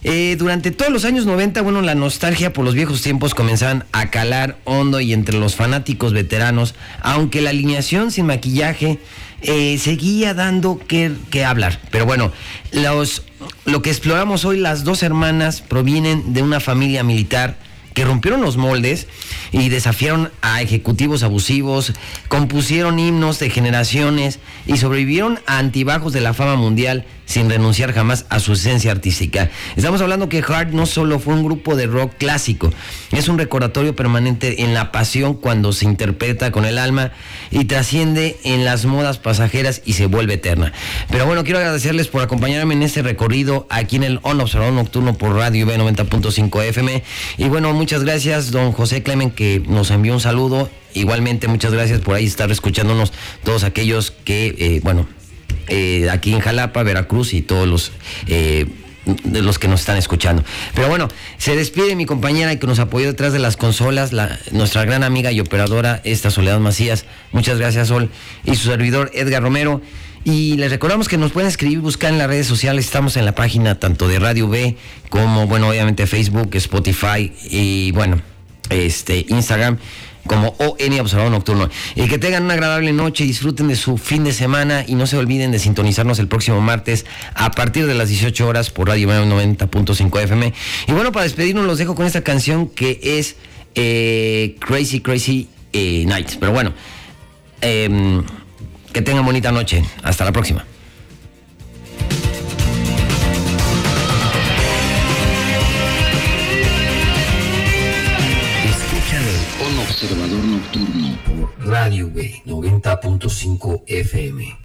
Durante todos los años 90, bueno, la nostalgia por los viejos tiempos comenzaban a calar hondo y entre los fanáticos veteranos, aunque la alineación sin maquillaje seguía dando que hablar. Pero bueno, lo que exploramos hoy, las dos hermanas provienen de una familia militar que rompieron los moldes y desafiaron a ejecutivos abusivos, compusieron himnos de generaciones y sobrevivieron a altibajos de la fama mundial sin renunciar jamás a su esencia artística. Estamos hablando que Heart no solo fue un grupo de rock clásico, es un recordatorio permanente en la pasión cuando se interpreta con el alma y trasciende en las modas pasajeras y se vuelve eterna. Pero bueno, quiero agradecerles por acompañarme en este recorrido aquí en el Observador Nocturno por Radio V 90.5 FM. Y bueno, muchas gracias, don José Clemen, que nos envió un saludo. Igualmente, muchas gracias por ahí estar escuchándonos todos aquellos que, aquí en Jalapa, Veracruz y todos los de los que nos están escuchando. Pero bueno, se despide mi compañera que nos apoyó detrás de las consolas, nuestra gran amiga y operadora, Soledad Macías. Muchas gracias, Sol. Y su servidor, Edgar Romero. Y les recordamos que nos pueden escribir, buscar en las redes sociales. Estamos en la página tanto de Radio V como, bueno, obviamente Facebook, Spotify y, bueno, Instagram, como ON Observador Nocturno. Y que tengan una agradable noche, disfruten de su fin de semana y no se olviden de sintonizarnos el próximo martes a partir de las 18 horas por Radio 90.5 FM. Y bueno, para despedirnos los dejo con esta canción que es Crazy Crazy Nights. Pero bueno, que tengan bonita noche. Hasta la próxima. Observador Nocturno por Radio V 90.5 FM.